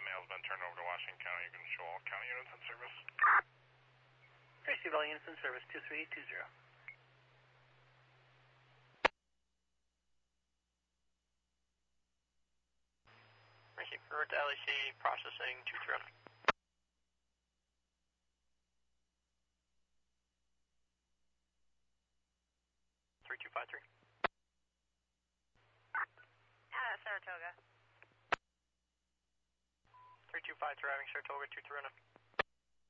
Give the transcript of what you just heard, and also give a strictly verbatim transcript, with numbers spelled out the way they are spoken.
mail's been turned over to Washington County. You can show all county units in service. Receive all units in service, two three two zero. Receive for to L E C, processing two three zero. three two five three. Uh, Saratoga. three two five three, having Saratoga two three zero.